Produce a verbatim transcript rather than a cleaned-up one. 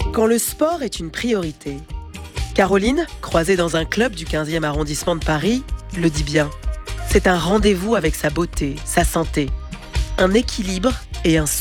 Quand le sport est une priorité. Caroline, croisée dans un club du quinzième arrondissement de Paris, le dit bien. C'est un rendez-vous avec sa beauté, sa santé, un équilibre et un